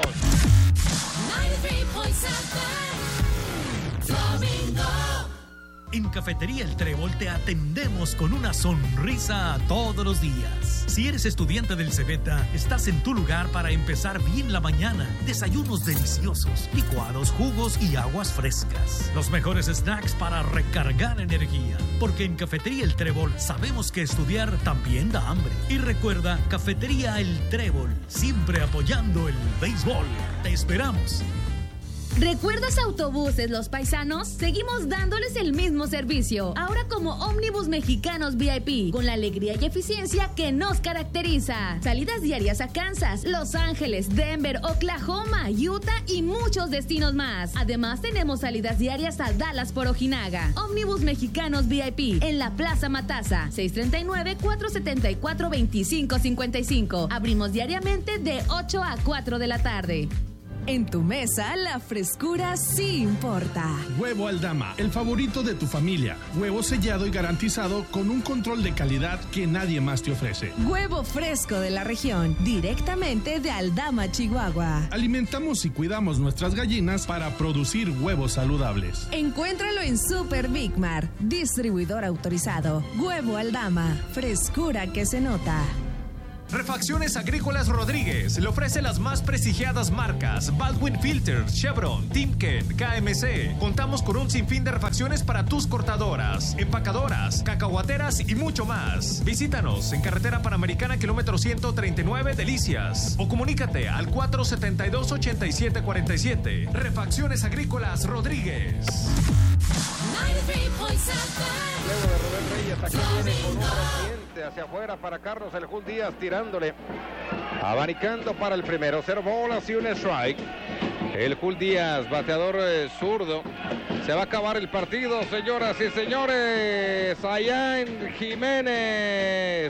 En Cafetería El Trébol te atendemos con una sonrisa todos los días. Si eres estudiante del Cebeta, estás en tu lugar para empezar bien la mañana. Desayunos deliciosos, licuados, jugos y aguas frescas. Los mejores snacks para recargar energía. Porque en Cafetería El Trébol sabemos que estudiar también da hambre. Y recuerda, Cafetería El Trébol, siempre apoyando el béisbol. Te esperamos. ¿Recuerdas Autobuses Los Paisanos? Seguimos dándoles el mismo servicio, ahora como Ómnibus Mexicanos VIP, con la alegría y eficiencia que nos caracteriza. Salidas diarias a Kansas, Los Ángeles, Denver, Oklahoma, Utah y muchos destinos más. Además tenemos salidas diarias a Dallas por Ojinaga. Ómnibus Mexicanos VIP, en la Plaza Matasa, 639-474-2555. Abrimos diariamente de 8 a 4 de la tarde. En tu mesa, la frescura sí importa. Huevo Aldama, el favorito de tu familia. Huevo sellado y garantizado con un control de calidad que nadie más te ofrece. Huevo fresco de la región, directamente de Aldama, Chihuahua. Alimentamos y cuidamos nuestras gallinas para producir huevos saludables. Encuéntralo en Super Big Mar, distribuidor autorizado. Huevo Aldama, frescura que se nota. Refacciones Agrícolas Rodríguez le ofrece las más prestigiadas marcas Baldwin Filters, Chevron, Timken, KMC. Contamos con un sinfín de refacciones para tus cortadoras, empacadoras, cacahuateras y mucho más. Visítanos en Carretera Panamericana, kilómetro 139, Delicias. O comunícate al 472-8747. Refacciones Agrícolas Rodríguez. Luego de Rubén Reyes, aquí viene con un reciente hacia afuera para Carlos El Jul Díaz, tirándole, abanicando para el primero. 0 bolas y un strike. El Jul Díaz, bateador zurdo. Se va a acabar el partido, señoras y señores, allá en Jiménez.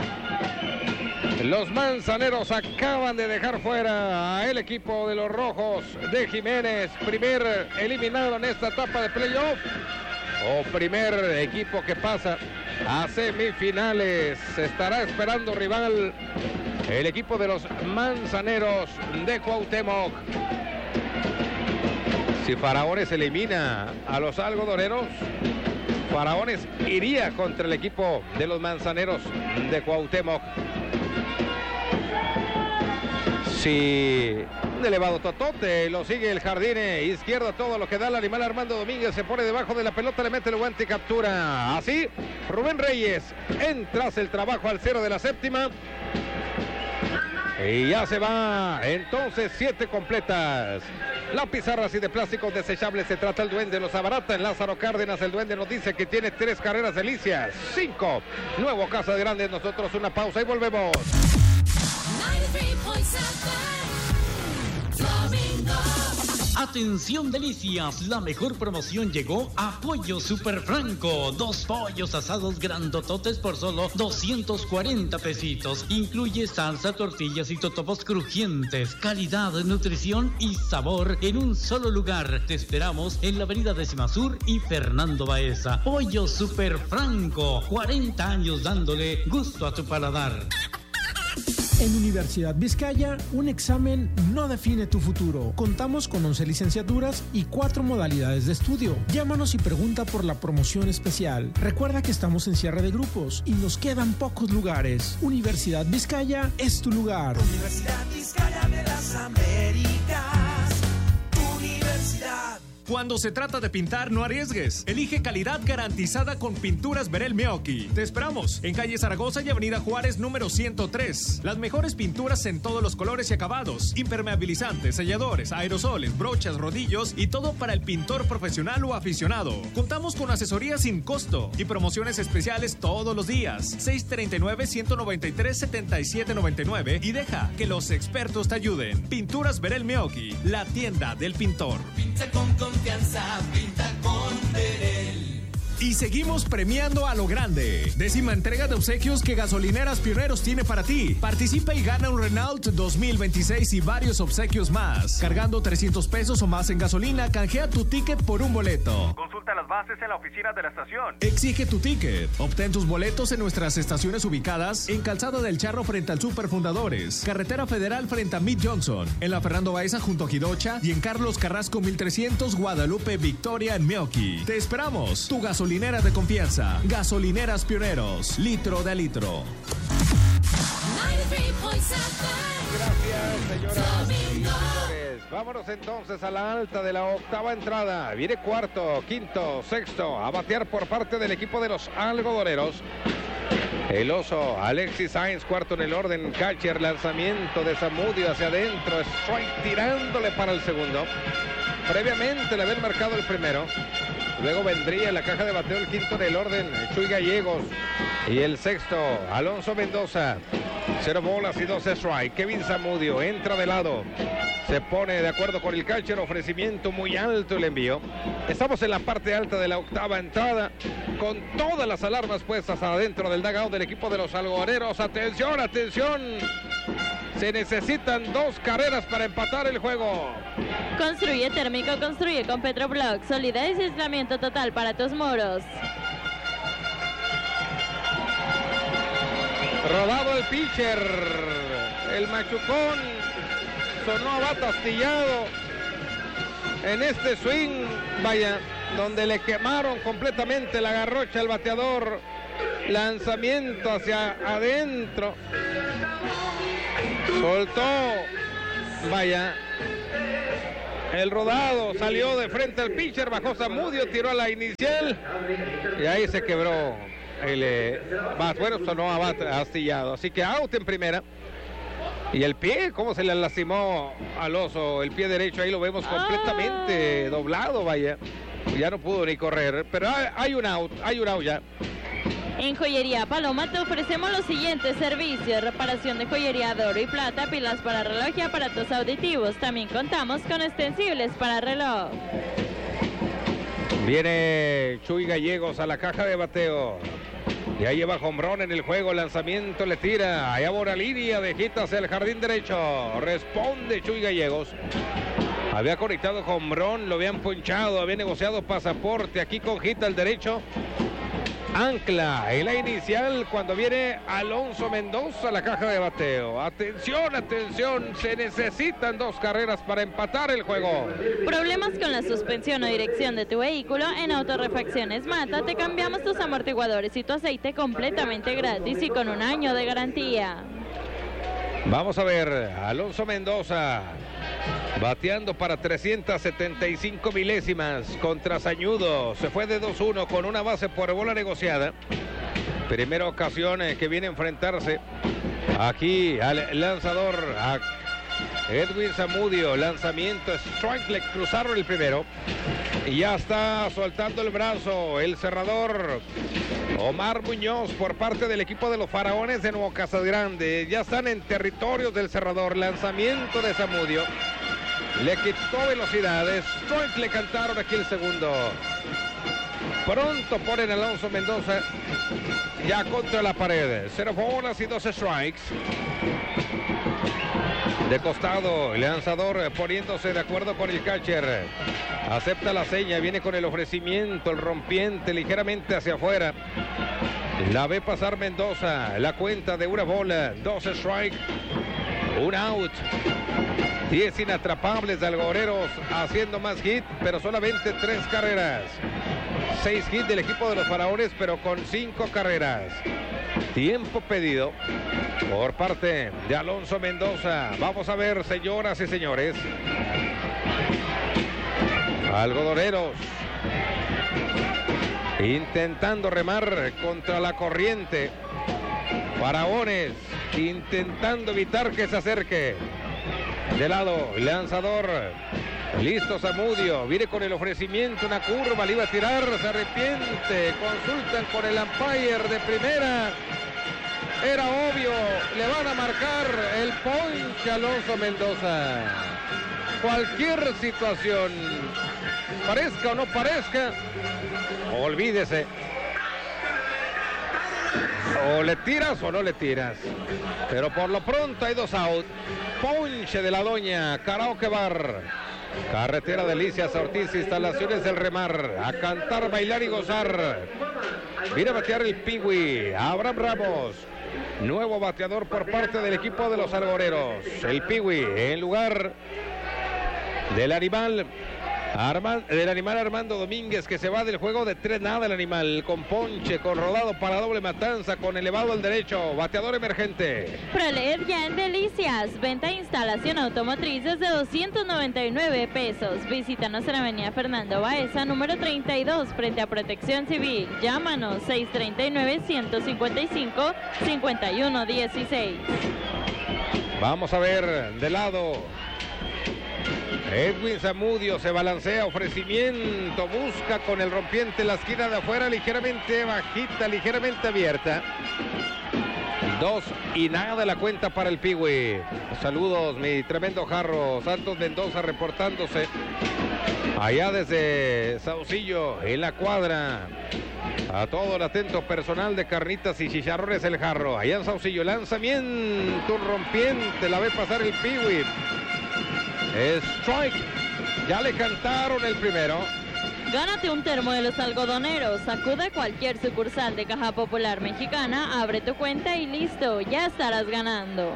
Los manzaneros acaban de dejar fuera a el equipo de los rojos de Jiménez. Primer eliminado en esta etapa de playoff. O primer equipo que pasa a semifinales. Se estará esperando rival el equipo de los manzaneros de Cuauhtémoc. Si Faraones elimina a los algodoneros, Faraones iría contra el equipo de los manzaneros de Cuauhtémoc. Si un elevado totote lo sigue el jardín izquierdo, todo lo que da el animal. Armando Domínguez se pone debajo de la pelota, le mete el guante y captura. Así, Rubén Reyes entra el trabajo al 0 de la séptima. Y ya se va, entonces 7 completas. La pizarra así de plásticos desechables, se trata el duende, los abarata en Lázaro Cárdenas. El duende nos dice que tiene 3 carreras delicias, 5. Nuevo Casa de Grandes, nosotros una pausa y volvemos. Atención Delicias, la mejor promoción llegó a Pollo Super Franco. 2 pollos asados grandototes por solo 240 pesitos. Incluye salsa, tortillas y totopos crujientes. Calidad, nutrición y sabor en un solo lugar. Te esperamos en la avenida Décima Sur y Fernando Baeza. Pollo Super Franco, 40 años dándole gusto a tu paladar. En Universidad Vizcaya, un examen no define tu futuro. Contamos con 11 licenciaturas y 4 modalidades de estudio. Llámanos y pregunta por la promoción especial. Recuerda que estamos en cierre de grupos y nos quedan pocos lugares. Universidad Vizcaya es tu lugar. Universidad Vizcaya de las Américas. Universidad. Cuando se trata de pintar, no arriesgues. Elige calidad garantizada con Pinturas Verel Meoqui. Te esperamos en calle Zaragoza y avenida Juárez número 103. Las mejores pinturas en todos los colores y acabados. Impermeabilizantes, selladores, aerosoles, brochas, rodillos y todo para el pintor profesional o aficionado. Contamos con asesoría sin costo y promociones especiales todos los días. 639-193-7799 y deja que los expertos te ayuden. Pinturas Verel Meoqui, la tienda del pintor. Pinta con confianza, pinta con Verel. Y seguimos premiando a lo grande. 10ª entrega de obsequios que Gasolineras Pioneros tiene para ti. Participa y gana un Renault 2026 y varios obsequios más. Cargando 300 pesos o más en gasolina, canjea tu ticket por un boleto. Consulta las bases en la oficina de la estación. Exige tu ticket. Obtén tus boletos en nuestras estaciones ubicadas en Calzada del Charro frente al Super Fundadores, Carretera Federal frente a Mid Johnson, en la Fernando Baeza junto a Jidocha y en Carlos Carrasco 1300 Guadalupe Victoria en Meoqui. Te esperamos. Tu gasolinera de confianza. Gasolineras Pioneros. Litro de litro. Gracias, señoras y señores. Vámonos entonces a la alta de la 8ª entrada. Viene cuarto, quinto, sexto a batear por parte del equipo de los algodoneros. El oso Alexis Sainz, cuarto en el orden. Catcher, lanzamiento de Zamudio hacia adentro. Strike tirándole para el segundo. Previamente le habían marcado el primero. Luego vendría en la caja de bateo el quinto del orden, Chuy Gallegos. Y el sexto, Alonso Mendoza. 0 bolas y 2 strike. Kevin Zamudio entra de lado. Se pone de acuerdo con el catcher. Ofrecimiento muy alto el envío. Estamos en la parte alta de la 8ª entrada. Con todas las alarmas puestas adentro del dugout del equipo de los algodoneros. Atención, atención. Se necesitan 2 carreras para empatar el juego. Construye térmico, construye con Petroblock. Solidez y aislamiento total para tus muros. Rodado el pitcher. El machucón sonó a bata astillado. En este swing, vaya, donde le quemaron completamente la garrocha al bateador. Lanzamiento hacia adentro. Soltó. Vaya. El rodado salió de frente al pitcher, bajó Zamudio, tiró a la inicial y ahí se quebró el bat. Bueno, sonó a bat astillado, así que out en primera. Y el pie, cómo se le lastimó al oso, el pie derecho, ahí lo vemos completamente doblado, vaya. Ya no pudo ni correr, pero hay un out ya. En Joyería Paloma te ofrecemos los siguientes servicios: reparación de joyería de oro y plata, pilas para reloj y aparatos auditivos. También contamos con extensibles para reloj. Viene Chuy Gallegos a la caja de bateo. Ya lleva jonrón en el juego, lanzamiento, le tira, allá por la línea de hit hacia el jardín derecho. Responde Chuy Gallegos. Había conectado jonrón, lo habían ponchado, había negociado pasaporte, aquí con hit al derecho. Ancla en la inicial cuando viene Alonso Mendoza a la caja de bateo. Atención, atención, se necesitan 2 carreras para empatar el juego. ¿Problemas con la suspensión o dirección de tu vehículo? En Autorrefacciones Mata te cambiamos tus amortiguadores y tu aceite completamente gratis y con 1 año de garantía. Vamos a ver, Alonso Mendoza bateando para 375 milésimas contra Sañudo. Se fue de 2-1 con una base por bola negociada. Primera ocasión que viene a enfrentarse aquí al lanzador, a Edwin Zamudio. Lanzamiento, strike, le cruzaron el primero. Y ya está soltando el brazo el cerrador Omar Muñoz por parte del equipo de los Faraones de Nuevo Casagrande. Ya están en territorios del cerrador. Lanzamiento de Zamudio. Le quitó velocidades. Strike le cantaron aquí el segundo. Pronto ponen a Alonso Mendoza ya contra la pared. 0 bolas y 2 strikes. De costado, el lanzador poniéndose de acuerdo con el catcher. Acepta la seña, viene con el ofrecimiento, el rompiente ligeramente hacia afuera. La ve pasar Mendoza, la cuenta de 1 bola, 2 strike, 1 out. 10 inatrapables de Algoreros haciendo más hit, pero solamente 3 carreras. 6 hits del equipo de los Faraones, pero con 5 carreras. Tiempo pedido por parte de Alonso Mendoza. Vamos a ver, señoras y señores. Algodoneros intentando remar contra la corriente. Faraones intentando evitar que se acerque. De lado, lanzador. Listo Zamudio, viene con el ofrecimiento, una curva, le iba a tirar, se arrepiente. Consultan con el umpire de primera. Era obvio, le van a marcar el ponche a Alonso Mendoza. Cualquier situación, parezca o no parezca, olvídese. O le tiras o no le tiras. Pero por lo pronto hay 2 out. Ponche de la doña Karaoke Bar. Carretera Delicias Ortiz, instalaciones del Remar. A cantar, bailar y gozar. Viene a batear el Piwi, Abraham Ramos. Nuevo bateador por parte del equipo de los Algoreros. El Piwi en lugar del animal Armando Domínguez, que se va del juego de 3-0 el animal, con ponche, con rodado para doble matanza, con elevado al derecho, bateador emergente. Proleer ya en Delicias, venta e instalación automotriz desde 299 pesos. Visítanos en Avenida Fernando Baeza, número 32, frente a Protección Civil. Llámanos 639-155-5116. Vamos a ver, de lado. Edwin Zamudio se balancea, ofrecimiento, busca con el rompiente la esquina de afuera, ligeramente bajita, ligeramente abierta. 2-0 la cuenta para el Piwi. Saludos, mi tremendo jarro. Santos Mendoza reportándose allá desde Saucillo, en la cuadra. A todo el atento personal de Carnitas y Chicharrones el Jarro. Allá en Saucillo, lanzamiento, un rompiente, la ve pasar el Piwi. Strike, ya le cantaron el primero. Gánate un termo de los Algodoneros. Acude a cualquier sucursal de Caja Popular Mexicana, abre tu cuenta y listo, ya estarás ganando.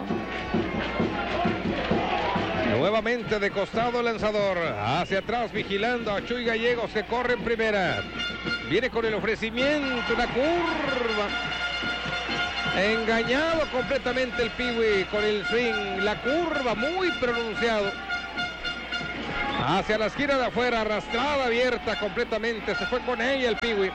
Nuevamente de costado el lanzador, hacia atrás vigilando a Chuy Gallegos, que corre en primera. Viene con el ofrecimiento, una curva. Engañado completamente el Piwi con el swing, la curva muy pronunciado. Hacia la esquina de afuera, arrastrada, abierta completamente, se fue con ella el Piwi.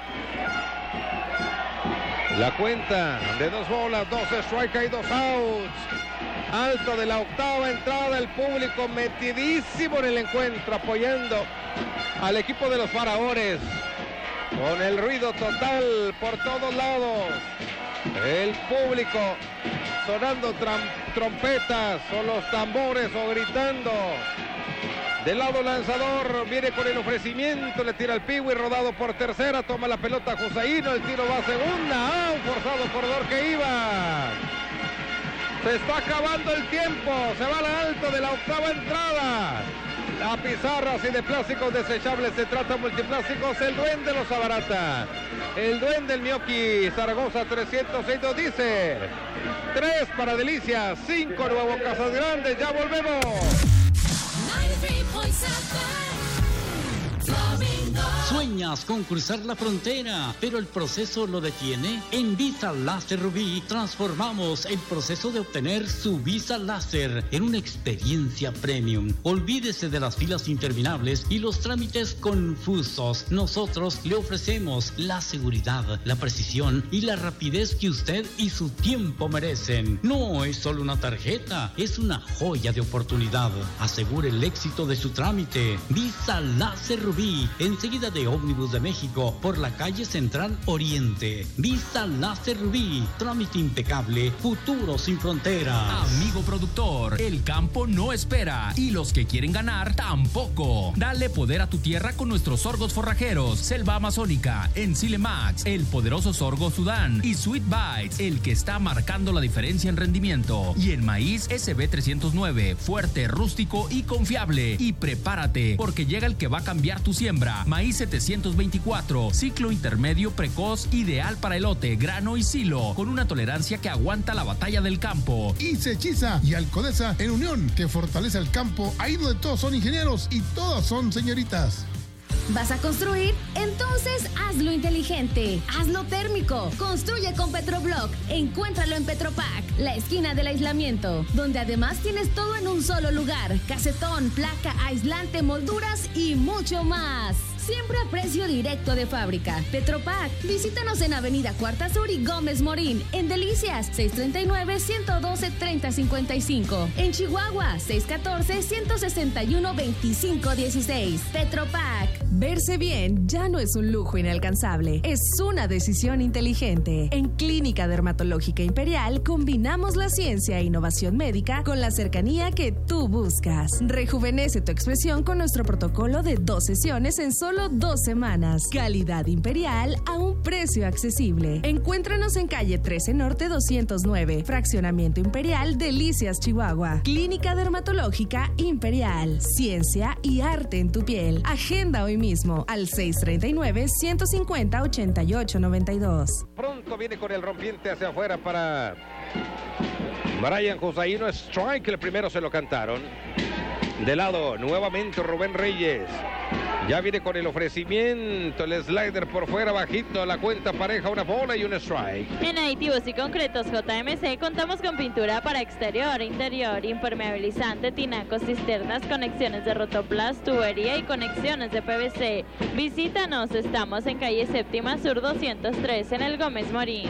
La cuenta de 2 bolas, 2 strikes y 2 outs. Alto de la octava entrada, el público metidísimo en el encuentro, apoyando al equipo de los Faraones. Con el ruido total por todos lados. El público sonando trompetas o los tambores o gritando. Del lado lanzador viene con el ofrecimiento, le tira el Piwi, rodado por tercera, toma la pelota Josaíno, el tiro va a segunda, un forzado corredor que iba. Se está acabando el tiempo, se va al alto de la octava entrada. La pizarra así de plásticos desechables, se trata multiplásticos, el Duende los abarata. El Duende, el Mioki Zaragoza 306 nos dice 3 para Delicias, 5 Nuevo Casas Grandes, ya volvemos. Sueñas con cruzar la frontera, pero el proceso lo detiene. En Visa Láser Rubí transformamos el proceso de obtener su visa láser en una experiencia premium. Olvídese de las filas interminables y los trámites confusos. Nosotros le ofrecemos la seguridad, la precisión y la rapidez que usted y su tiempo merecen. No es solo una tarjeta, es una joya de oportunidad. Asegure el éxito de su trámite. Visa Láser Rubí, enseguida de Ómnibus de México, por la calle Central Oriente. Visa Láser Rubí, trámite impecable, futuro sin fronteras. Amigo productor, el campo no espera y los que quieren ganar tampoco. Dale poder a tu tierra con nuestros sorgos forrajeros, Selva Amazónica, Enzile Max, el poderoso sorgo Sudán y Sweet Bites, el que está marcando la diferencia en rendimiento. Y el maíz SB309, fuerte, rústico y confiable. Y prepárate, porque llega el que va a cambiar tu siembra. Maíz 724, ciclo intermedio precoz, ideal para elote, grano y silo, con una tolerancia que aguanta la batalla del campo. Y Sechiza y Alcodesa en unión, que fortalece el campo, ahí donde todos son ingenieros y todas son señoritas. ¿Vas a construir? Entonces hazlo inteligente, hazlo térmico. Construye con Petroblock. Encuéntralo en Petropac, la esquina del aislamiento, donde además tienes todo en un solo lugar: casetón, placa, aislante, molduras y mucho más. Siempre a precio directo de fábrica. Petropac. Visítanos en Avenida Cuarta Sur y Gómez Morín. En Delicias, 639-112-3055. En Chihuahua, 614-161-2516. Petropac. Verse bien ya no es un lujo inalcanzable, es una decisión inteligente. En Clínica Dermatológica Imperial combinamos la ciencia e innovación médica con la cercanía que tú buscas. Rejuvenece tu expresión con nuestro protocolo de 2 sesiones en solo 2 semanas. Calidad Imperial a un precio accesible. Encuéntranos en calle 13 Norte 209, Fraccionamiento Imperial, Delicias, Chihuahua. Clínica Dermatológica Imperial. Ciencia y arte en tu piel. Agenda hoy mismo al 639-150-8892. Pronto viene con el rompiente hacia afuera para Brian Josaíno. Strike, el primero se lo cantaron. De lado, nuevamente Rubén Reyes. Ya viene con el ofrecimiento, el slider por fuera, bajito, la cuenta pareja, una bola y un strike. En Aditivos y Concretos JMC contamos con pintura para exterior, interior, impermeabilizante, tinacos, cisternas, conexiones de Rotoplas, tubería y conexiones de PVC. Visítanos, estamos en calle Séptima Sur 203 en el Gómez Morín.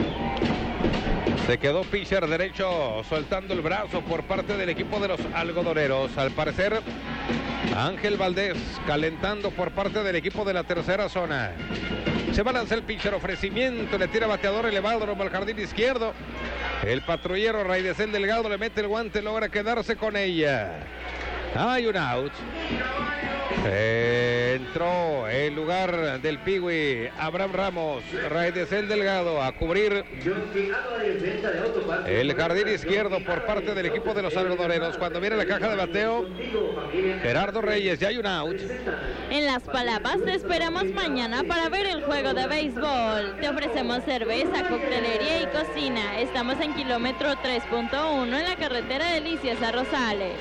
Se quedó pitcher derecho soltando el brazo por parte del equipo de los algodoneros. Al parecer, Ángel Valdés calentando por parte del equipo de la tercera zona. Se va a lanzar el pitcher, ofrecimiento, le tira bateador elevado rumbo al jardín izquierdo. El patrullero Raidesel Delgado le mete el guante, logra quedarse con ella. Hay un out. Entró en lugar del Piwi Abraham Ramos, Raidesel Delgado a cubrir el jardín izquierdo por parte del equipo de los algodoneros. Cuando viene la caja de bateo, Gerardo Reyes, ya hay un out. En Las Palapas te esperamos mañana para ver el juego de béisbol. Te ofrecemos cerveza, coctelería y cocina. Estamos en kilómetro 3.1 en la carretera Delicias a Rosales.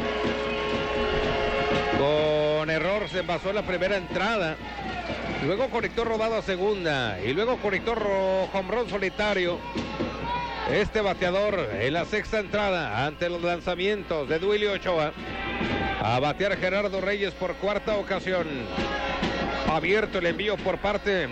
Con error se pasó la primera entrada. Luego conectó rodado a segunda. Y luego conectó home run solitario. Este bateador en la sexta entrada ante los lanzamientos de Duilio Ochoa. A batear Gerardo Reyes por cuarta ocasión. Abierto el envío por parte